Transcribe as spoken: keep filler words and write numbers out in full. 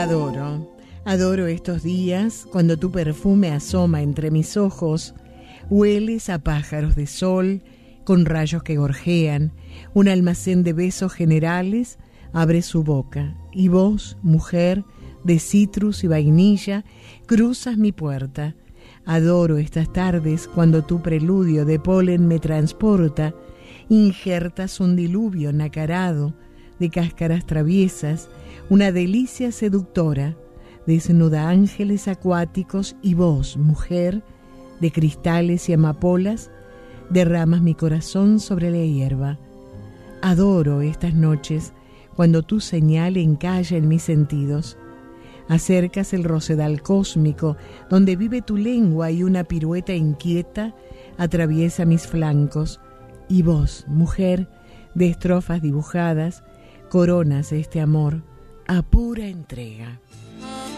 adoro, adoro estos días cuando tu perfume asoma entre mis ojos, hueles a pájaros de sol con rayos que gorjean, un almacén de besos generales abre su boca y vos, mujer, de citrus y vainilla, cruzas mi puerta. Adoro estas tardes cuando tu preludio de polen me transporta, injertas un diluvio nacarado de cáscaras traviesas, una delicia seductora, desnuda ángeles acuáticos y vos, mujer, de cristales y amapolas, derramas mi corazón sobre la hierba. Adoro estas noches cuando tu señal encalla en mis sentidos. Acercas el rosedal cósmico donde vive tu lengua y una pirueta inquieta atraviesa mis flancos. Y vos, mujer, de estrofas dibujadas, coronas este amor a pura entrega.